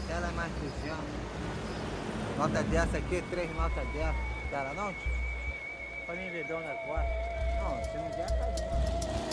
Ela é mais 300. Nota dessa aqui, 3 notas dessa. Dela não, tio? Pra mim ver dona agora. Não, se não der, tá bom.